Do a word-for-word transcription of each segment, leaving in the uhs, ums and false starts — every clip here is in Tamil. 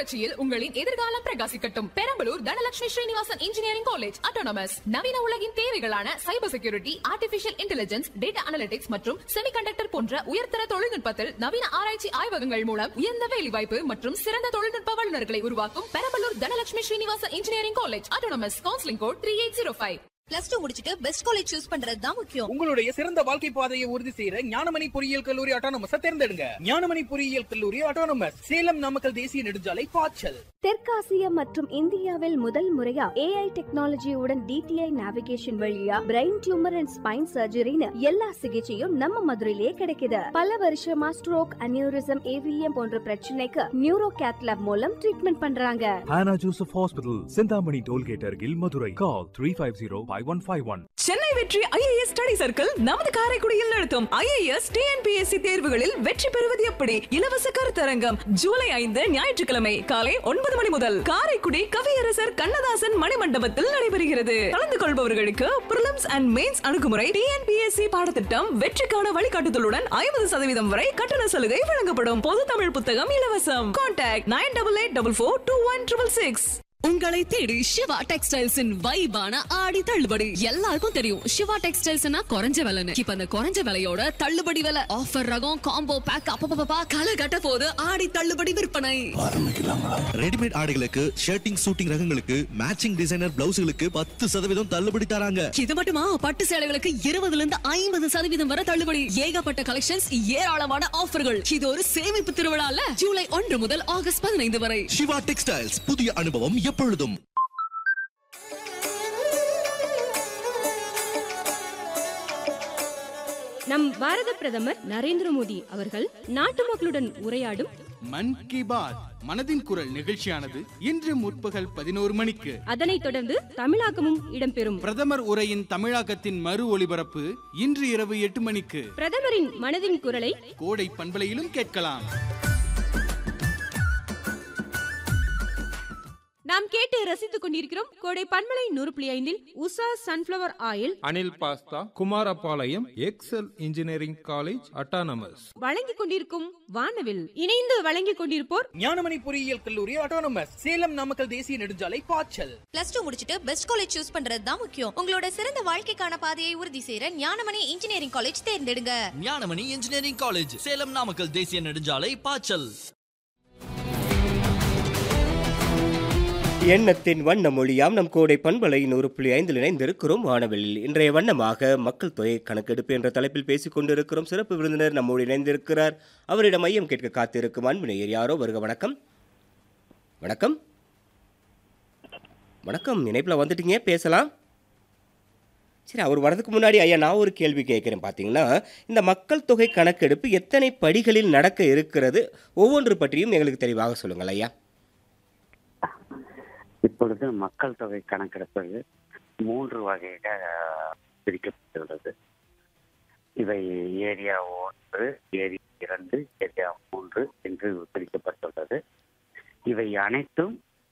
புரட்சியில் உங்களின் எதிர்காலம் பிரகாசிக்கட்டும். Perambalur Dhanalakshmi Srinivasan engineering college autonomous நவீன உலகின் தேவைகளான cyber security, artificial intelligence, data analytics மற்றும் செமிகண்டக்டர் போன்ற உயர்தர தொழில்நுட்பத்தில் நவீன ஆராய்ச்சி ஆய்வகங்கள் மூலம் உயர்ந்த வேலைவாய்ப்பு மற்றும் சிறந்த தொழில்நுட்ப வல்லுநர்களை உருவாக்கும் Perambalur Dhanalakshmi Srinivasan engineering college autonomous. Counselling code three eight zero five. Plus two முடிச்சிட்டு பெஸ்ட் காலேஜ் சூஸ் பண்றது தான் முக்கியம். உங்களுடைய சிறந்த வாழ்க்கை பாதையை உறுதி செய்யற ஞானமணி பொறியியல் கல்லூரி ஆட்டோனமஸ் தேர்ந்தெடுங்க. ஞானமணி பொறியியல் கல்லூரி ஆட்டோனமஸ், சேலம் நாமக்கல் தேசிய நெடுஞ்சாலை, பாய்ச்சல். தெற்காசிய மற்றும் இந்தியாவில் முதல் முறையா ஏஐ டெக்னாலஜியுடன் டிடிஐ நேவிகேஷன் வழியா பிரெயின் டியூமர் அண்ட் ஸ்பைன் சர்ஜரின்னு எல்லா சிகிச்சையும் நம்ம மதுரையிலே கிடைக்குது. பல வருஷமா ஸ்ட்ரோக், அனியூரிசம், ஏவிஎம் போன்ற பிரச்சனைக்கு நியூரோ கேத்லாப் மூலம் ட்ரீட்மெண்ட் பண்றாங்க. Hannah Joseph Hospital, Sindhamani Tollgate Argil, Madurai. Call three five zero five one five one. Chennai வெற்றி ஐஏஎஸ் ஸ்டடி சர்க்கிள் நமது காரைக்குடியில் நடத்தும் ஐஏஎஸ் டிஎன்பிஎஸ்சி தேர்வுகளில் வெற்றி பெறுவது எப்படி இலவச கருத்தரங்கம் ஜூலை ஐந்து ஞாயிற்றுக்கிழமை காலை ஒன்பது மணி முதல் காரைக்குடி கவியரசர் கண்ணதாசன் மணிமண்டபத்தில் நடைபெறுகிறது. கலந்து கொள்பவர்களுக்கு பிரிலிம்ஸ் அண்ட் மெயின்ஸ் அணுகுமுறை, டிஎன்பிஎஸ்சி பாடத்திட்டம், வெற்றிக்கான வழிகாட்டுதலுடன் ஐம்பது சதவீதம் வரை கட்டண சலுகை வழங்கப்படும். பொது தமிழ் புத்தகம் இலவசம். Contact nine double eight double four two one triple six. உங்களை தேடி சிவா டெக்ஸ்டைல்ஸின் வைபான ஆடி தள்ளுபடி. எல்லாருக்கும் தெரியும் சிவா டெக்ஸ்டைல்ஸ்னா குறைஞ்ச விலைன்னு. இப்ப அந்த குறைஞ்ச விலையோட தள்ளுபடி விலை, ஆஃபர் ரகம், காம்போ பேக், அப்பப்பா களை கட்ட போது ஆடி தள்ளுபடி விற்பனை ஆரம்பிக்கலாங்களா? ரெடிமேட் ஆடைகளுக்கு, ஷர்ட்டிங் சூட்டிங் ரகங்களுக்கு, மேட்சிங் டிசைனர் பிளவுஸ்களுக்கு பத்து சதவீதம் தள்ளுபடி தராங்க. இது மட்டுமா, பட்டு சேலைகளுக்கு இருபதுல இருந்து ஐம்பது சதவீதம் வரை தள்ளுபடி. ஏகப்பட்ட கலெக்ஷன்ஸ், ஏராளமான ஆஃபர்கள். இது ஒரு சேமிப்பு திருவிழால ஜூலை ஒன்று முதல் ஆகஸ்ட் பதினைந்து வரை. சிவா டெக்ஸ்டைல்ஸ், புதிய அனுபவம் எப்பொழுதும். நம் பாரத பிரதமர் நரேந்திர மோடி அவர்கள் நாட்டு மக்களுடன் உரையாடும் மன் கி பாத் மனதின் குரல் நிகழ்ச்சியானது இன்று முற்பகல் பதினோரு மணிக்கு, அதனைத் தொடர்ந்து தமிழாக்கமும் இடம்பெறும். பிரதமர் உரையின் தமிழாக்கத்தின் மறு ஒலிபரப்பு இன்று இரவு எட்டு மணிக்கு. பிரதமரின் மனதின் குரலை கோடை பண்பலையிலும் கேட்கலாம். நாம் கேட்டு ரசித்துக் கொண்டிருக்கிறோம் கோடை பன்மலை நூறு புள்ளி ஐந்தில் Usha sunflower oil, Anil pasta, Kumarapalayam XL engineering college autonomous வழங்கிக் கொண்டிருக்கும் வானவில். இணைந்து வழங்கிக் கொண்டிருப்போர் ஞானமணி பொறியியல் கல்லூரி ஆட்டோனமஸ், சேலம் நாமக்கல் தேசிய நெடுஞ்சாலை, பாய்ச்சல். பிளஸ் டூ முடிச்சிட்டு பெஸ்ட் காலேஜ் சூஸ் பண்றது தான் முக்கியம். உங்களோட சிறந்த வாழ்க்கைக்கான பாதையை உறுதி செய்யற ஞானமணி இன்ஜினியரிங் காலேஜ் தேர்ந்தெடுங்க. ஞானமணி இன்ஜினியரிங் காலேஜ், சேலம் நாமக்கல் தேசிய நெடுஞ்சாலை, பாய்ச்சல். எண்ணத்தின் வண்ண மொழியாம் நம் கோடை பண்பலை நூறு புள்ளி ஐந்தில் இணைந்திருக்கிறோம் வானவெளியில். இன்றைய வண்ணமாக மக்கள் தொகை கணக்கெடுப்பு என்ற தலைப்பில் பேசிக் கொண்டிருக்கிறோம். சிறப்பு விருந்தினர் நம்மோடு இணைந்திருக்கிறார். அவரிடம் மையம் கேட்க காத்திருக்கும் அன்பினையர் யாரோ வருக. வணக்கம். வணக்கம் வணக்கம் இணைப்பில் வந்துட்டீங்க, பேசலாம். சரி, அவர் வரதுக்கு முன்னாடி ஐயா நான் ஒரு கேள்வி கேட்குறேன். பார்த்தீங்கன்னா, இந்த மக்கள் தொகை கணக்கெடுப்பு எத்தனை படிகளில் நடக்க இருக்கிறது, ஒவ்வொன்று பற்றியும் எங்களுக்கு தெளிவாக சொல்லுங்கள் ஐயா. இப்பொழுது மக்கள் தொகை கணக்கெடுப்பு மூன்று வகையில பிரிக்கப்பட்டுள்ளது. இவை ஏரியா ஒன்று, ஏரியா இரண்டு, ஏரியா மூன்று என்று பிரிக்கப்பட்டுள்ளது. இவை அனைத்தும்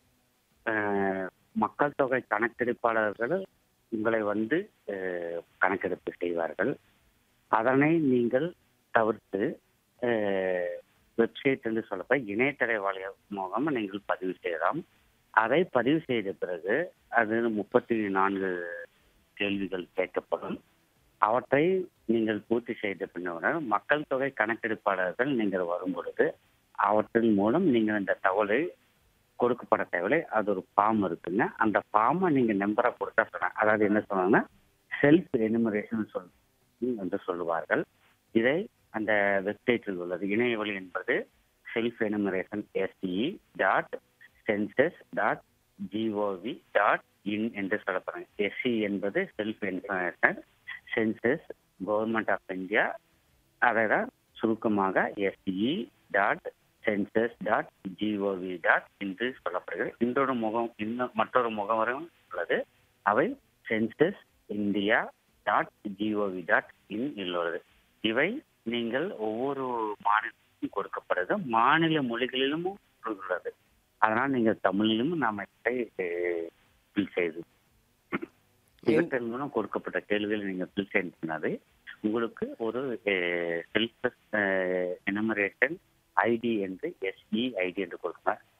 மக்கள் தொகை கணக்கெடுப்பாளர்கள் உங்களை வந்து கணக்கெடுப்பு செய்வார்கள். அதனை நீங்கள் தவிர்த்து வெப்சைட் என்று சொல்லப்ப இணையதள வழி மூலம் நீங்கள் பதிவு செய்யலாம். அதை பதிவு செய்த பிறகு அது முப்பத்தி நான்கு கேள்விகள் கேட்கப்படும். அவற்றை நீங்கள் பூர்த்தி செய்த பின்னர் மக்கள் தொகை கணக்கெடுப்பாளர்கள் நீங்கள் வரும் பொழுது அவற்றின் மூலம் நீங்கள் இந்த தகவலை கொடுக்கப்பட தேவையில்லை. அது ஒரு ஃபார்ம் இருக்குங்க. அந்த ஃபார்மை நீங்கள் நம்பரை கொடுத்தா சொன்னாங்க. அதாவது என்ன சொன்னாங்கன்னா செல்ஃப் எனுமரேஷன் சொல் என்று சொல்லுவார்கள். இதை அந்த வெப்சைட்டில் உள்ளது. இணையவழி என்பது self enumeration SE dot census dot gov dot in என்று சொல்லப்படுறாங்க. எஸ்சி என்பது self என்ஃபர்மேஷன், census government of India, அதை தான் சுருக்கமாக SE dot census dot gov dot என்று சொல்லப்படுகிறது. இன்னொரு முகம் இன்னும் மற்றொரு முகவரும் உள்ளது. அவை census India dot gov dot in உள்ளது. இவை நீங்கள் ஒவ்வொரு மாநிலத்திலும் கொடுக்கப்படுது. மாநில மொழிகளிலும் உள்ளது. அதனால் நீங்கள் தமிழிலும் நாம் ஃபில் செய்து இவற்றின் மூலம் கொடுக்கப்பட்ட கேள்விகளை நீங்கள் ஃபில் செய்து உங்களுக்கு ஒரு செல்ஃப் எனுமரேஷன் ஐடி என்று எஸ்இ ஐடி என்று கொடுப்பாங்க.